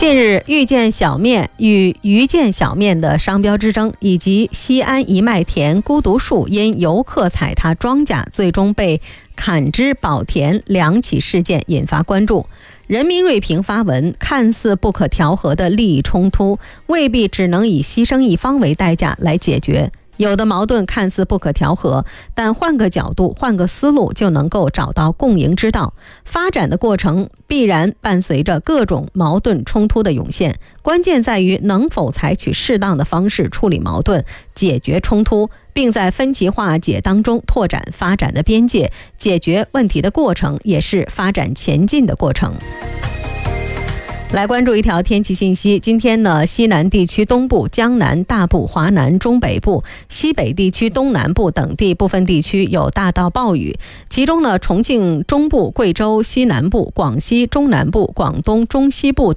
近日，遇见小面与鱼见小面的商标之争，以及西安一麦田孤独树因游客踩踏庄稼最终被砍枝保田两起事件引发关注。人民锐评发文，看似不可调和的利益冲突，未必只能以牺牲一方为代价来解决。有的矛盾看似不可调和，但换个角度、换个思路就能够找到共赢之道。发展的过程必然伴随着各种矛盾冲突的涌现，关键在于能否采取适当的方式处理矛盾、解决冲突，并在分歧化解当中拓展发展的边界。解决问题的过程也是发展前进的过程。来关注一条天气信息。今天呢，西南地区东部、江南、大部、华南、中北部、西北地区东南部等地部分地区有大到暴雨，其中呢，重庆中部、贵州西南部、广西中南部、广东中西部